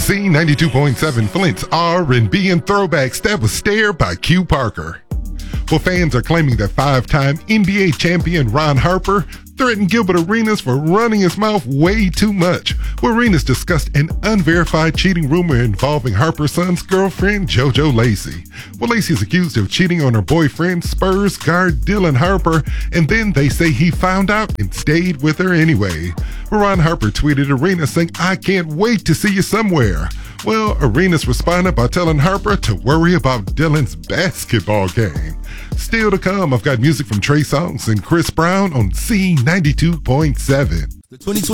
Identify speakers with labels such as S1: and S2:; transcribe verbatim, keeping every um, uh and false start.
S1: C ninety-two point seven, Flint's R and B and throwbacks. That was Stare by Q Parker. Well, fans are claiming that five-time N B A champion Ron Harper threatened Gilbert Arenas for running his mouth way too much. Well, Arenas discussed an unverified cheating rumor involving Harper's son's girlfriend, JoJo Lacey. Well, Lacey is accused of cheating on her boyfriend, Spurs guard Dylan Harper, and then they say he found out and stayed with her anyway. Well, Ron Harper tweeted Arenas saying, "I can't wait to see you somewhere." Well, Arenas responded by telling Harper to worry about Dylan's basketball game. Still to come, I've got music from Trey Songz and Chris Brown on C ninety-two point seven.
S2: The twenty twenty